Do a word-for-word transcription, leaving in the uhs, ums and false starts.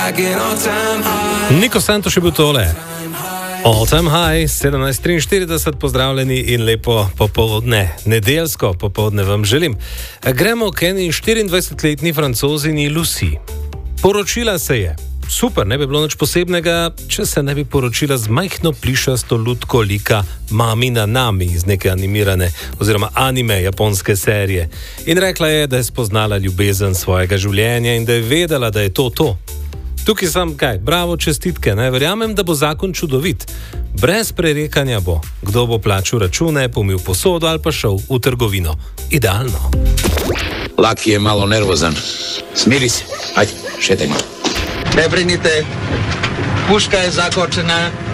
Niko Santoš je bil tole. All time high, sedemnajst triinštirideset, pozdravljeni in lepo popoldne, nedeljsko popoldne vam želim. Gremo k eni štiriindvajsetletni Francozini Lucy. Poročila se je. Super, ne bi bilo nič posebnega, če se ne bi poročila z majhno plišasto lutko lika Mamina Nami iz neke animirane oziroma anime japonske serije. In rekla je, da je spoznala ljubezen svojega življenja in da je vedela, da je to to. Tukaj sam kaj, bravo, čestitke, ne? Verjamem, da bo zakon čudovit. Brez prerekanja bo, kdo bo plačal račune, pomil posodo ali pa šel v trgovino. Idealno. Laki je malo nervozan. Smiri se, ajde, šetaj malo. Ne brinite, puška je zakočena,